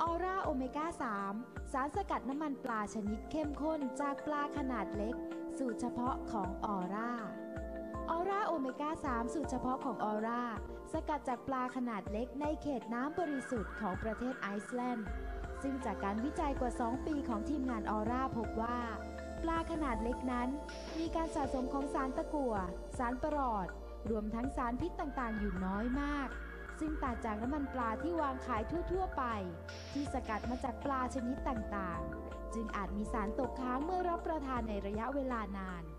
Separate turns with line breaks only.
อร่าโอเมก้า3สารสกัดน้ำมันปลาชนิดเข้มข้นจากปลาขนาดเล็กสูตรเฉพาะของออร่าโอเมก้า3สูตรเฉพาะของออร่าสกัดจากปลาขนาดเล็กในเขตน้ำบริสุทธิ์ของประเทศไอซ์แลนด์ซึ่งจากการวิจัยกว่า2ปีของทีมงานออร่าพบว่าปลาขนาดเล็กนั้นมีการสะสมของสารตะกั่วสารปรอดรวมทั้งสารพิษต่างๆอยู่น้อยมากซึ่งต่างจากน้ำมันปลาที่วางขายทั่วๆไปที่สกัดมาจากปลาชนิดต่างๆจึงอาจมีสารตกค้างเมื่อรับประทานในระยะเวลานาน